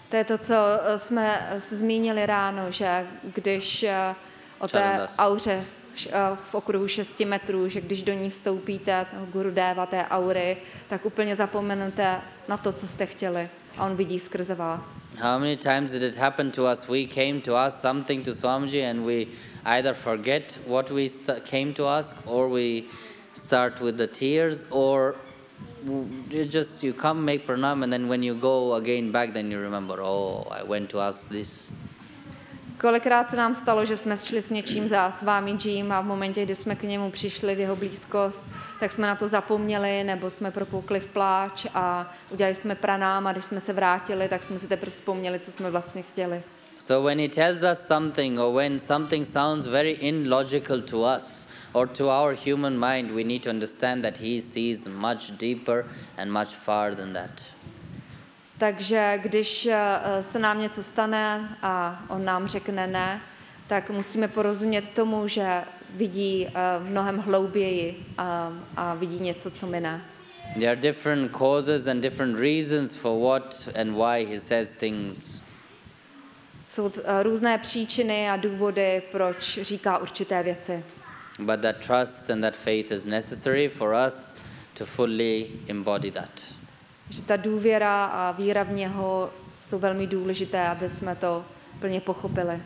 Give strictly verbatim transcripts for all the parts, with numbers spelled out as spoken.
To je to, co jsme zmínili ráno, že když o té auře v okruhu šesti metrů, že když do ní vstoupíte, toho Gurudeva, té aury, tak úplně zapomenete na to, co jste chtěli. A on vidí skrze vás. How many times did it happen to us? We came to ask something to Swamiji and we either forget what we came to ask, or we start with the tears, or you just you come make pranam and then when you go again back, then you remember, oh, I went to ask this. Kolikrát se nám stalo, že jsme šli s něčím za Swamijím a v momentě, kdy jsme k němu přišli v jeho blízkost, tak jsme na to zapomněli, nebo jsme propukli v pláč a udělali jsme pranám a když jsme se vrátili, tak jsme si teprve vzpomněli, co jsme vlastně chtěli. So when he tells us something, or when something sounds very illogical to us or to our human mind, we need to understand that he sees much deeper and much far than that. Takže když se nám něco stane a on nám řekne ne, tak musíme porozumět tomu, že vidí mnohem hlouběji a, a vidí něco, co my ne. There are different causes and different reasons for what and why he says things. Jsou různé příčiny a důvody, proč říká určité věci. But that trust and that faith is necessary for us to fully embody that. Že ta důvěra a víra v něho jsou velmi důležité, aby jsme to plně pochopili.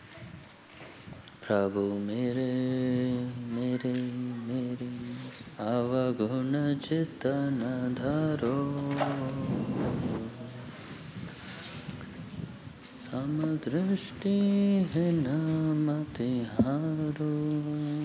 Prabhu mere, mere, mere, avaguna chitana dharo, samadrishti namati haro.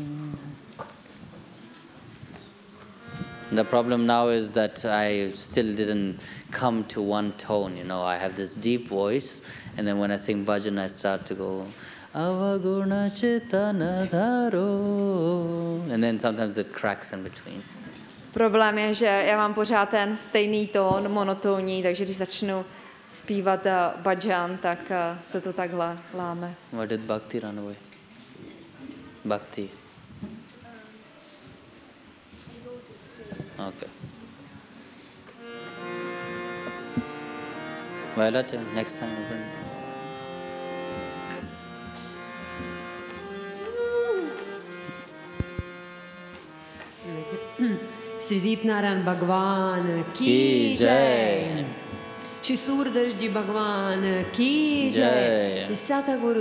The problem now is that I still didn't come to one tone, you know. I have this deep voice, and then when I sing bhajan, I start to go, Avaguna Chaitanya Dharo, and then sometimes it cracks in between. Problém je, že já mám pořád ten stejný tón, monotónní, takže když začnu zpívat bhajan, tak se to takhle láme. Why did Bhakti run away? Bhakti. Okay. Violet, next time we'll bring. Sri Deepnarayan Bhagwan ki jai. Shri Surdarsh Ji Bhagwan ki jai. Shri Satguru